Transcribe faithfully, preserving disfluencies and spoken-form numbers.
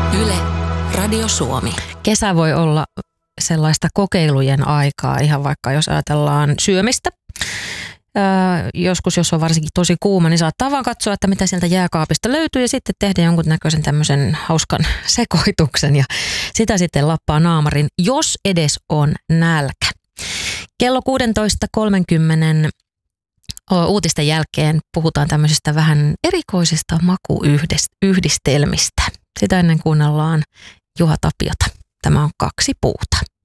Yle, Radio Suomi. Kesä voi olla sellaista kokeilujen aikaa, ihan vaikka jos ajatellaan syömistä. Öö, joskus, jos on varsinkin tosi kuuma, niin saattaa vaan katsoa, että mitä sieltä jääkaapista löytyy ja sitten tehdä jonkun näköisen tämmöisen hauskan sekoituksen ja sitä sitten lappaa naamarin, jos edes on nälkä. Kello kuusitoista kolmekymmentä uutisten jälkeen puhutaan tämmöisistä vähän erikoisista makuyhdistelmistä. Sitä ennen kuunnellaan Juha Tapiota. Tämä on Kaksi puuta.